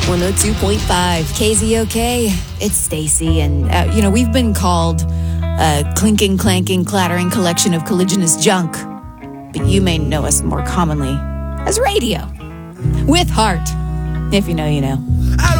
102.5 KZOK. It's Stacy, and we've been called a clinking, clanking, clattering collection of colliginous junk, but you may know us more commonly as radio with heart. If you know, you know.